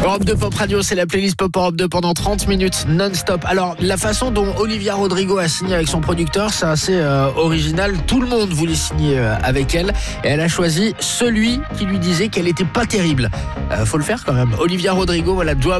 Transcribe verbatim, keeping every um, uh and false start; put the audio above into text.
Europe deux Pop Radio, c'est la playlist Pop Europe deux pendant trente minutes non-stop. Alors, la façon dont Olivia Rodrigo a signé avec son producteur, c'est assez euh, original. Tout le monde voulait signer euh, avec elle et elle a choisi celui qui lui disait qu'elle était pas terrible. Euh, faut le faire quand même. Olivia Rodrigo, voilà, Drop